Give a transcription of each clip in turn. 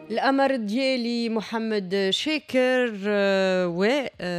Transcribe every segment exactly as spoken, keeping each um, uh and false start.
الأمر ديالي محمد شاكر آه، و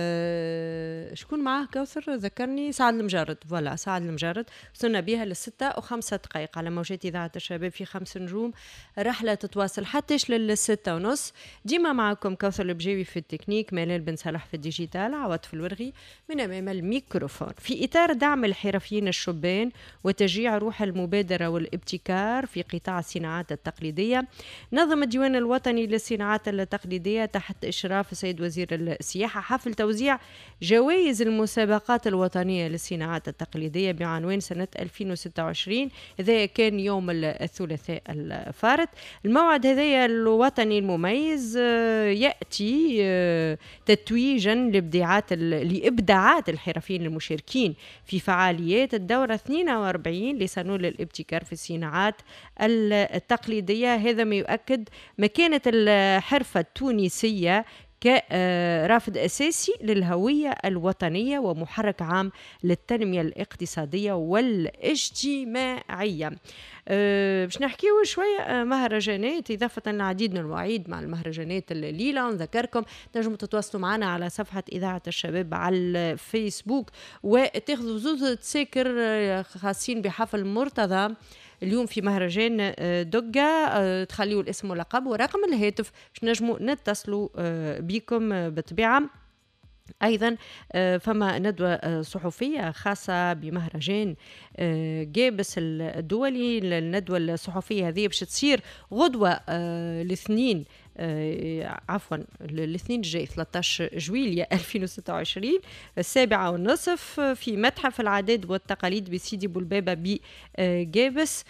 آه، شكون معاه كوثر ذكرني سعد المجرد. فوالا سعد المجرد وصلنا بها للستة وخمسة دقائق على موجات إذاعة الشباب في خمس نجوم. رحلة تتواصل حتىش للستة ونص. ديما معكم كوثر البجاوي في التكنيك، ملال بن صلاح في الديجيتال، عوض في الورغي من أمام الميكروفون. في إطار دعم الحرفيين الشبان وتشجيع روح المبادرة والابتكار في قطاع الصناعات التقليدية، نظم الديوان الوطني للصناعات التقليدية تحت إشراف السيد وزير السياحة حفل توزيع جوائز المسابقات الوطنية للصناعات التقليدية بعنوان سنة ألفين وستة وعشرين. هذا كان يوم الثلاثاء الفارط. الموعد هذا الوطني المميز يأتي تتويجا لإبداعات لإبداعات الحرفيين المشاركين في فعاليات الدورة اثنين وأربعين لصالون الابتكار في الصناعات التقليدية. هذا ما يؤكد مكانة الحرفة التونسية كرافد أساسي للهوية الوطنية ومحرك عام للتنمية الاقتصادية والاجتماعية. أه باش نحكيو شوية مهرجانات إضافة للعديد من المواعيد مع المهرجانات الليلة. نذكركم تنجموا تتواصلوا معنا على صفحة إذاعة الشباب على الفيسبوك وتاخذوا زوز تساكر خاصين بحفل مرتضى اليوم في مهرجان دقة. تخليوا الاسم واللقب ورقم الهاتف باش نجموا نتصلوا بكم بطبيعة. أيضا فما ندوة صحفية خاصة بمهرجان جابس الدولي. الندوة الصحفية هذه باش تصير غدوة الاثنين آه عفوا الاثنين الجاي ثلاثة عشر جويلية ألفين وستة وعشرين السابعة والنصف في متحف العادات والتقاليد بسيدي بولبابة بجابس.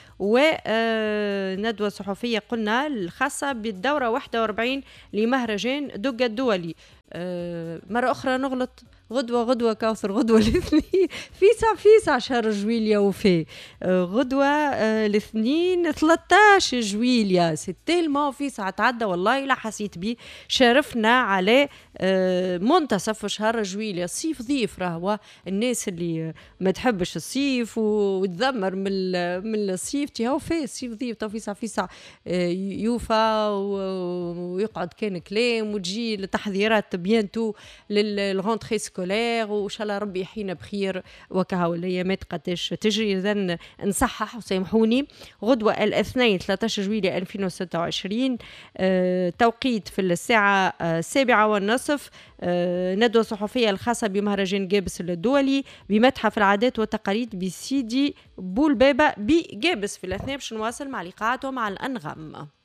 وندوة صحفية قلنا الخاصة بالدورة واحد وأربعين لمهرجان دقة الدولي. آه مرة أخرى نغلط، غدوة غدوة كوثر غدوة الاثنين فيسع فيسع شهر جويليا وفي آه غدوة آه الاثنين ثلاثة عشر جويليا ستيلما فيسع تعدى والله لا حسيت بيه. شارفنا على آه منتصف شهر جويليا. الصيف ضيف راهو الناس اللي ما تحبش الصيف وتذمر من من الصيف تيهو في الصيف ضيف تو فيسع فيسع آه يوفى ويقعد كان كلام وتجي لتحذيرات بيانتو للغونتري سكولير وإن شاء الله ربي يحيينا بخير وكهو الأيامات قداش تجري. إذن نصحح وسامحوني غدوة الاثنين ثلاثة عشر جويلية ألفين وستة وعشرين آه، توقيت في الساعة السابعة آه، والنصف. آه، ندوة صحفية الخاصة بمهرجان جابس الدولي بمتحف العادات والتقاليد بسيدي بولبابة بجابس. في الأثناء باش نواصل مع لقاءاتهم مع الأنغام.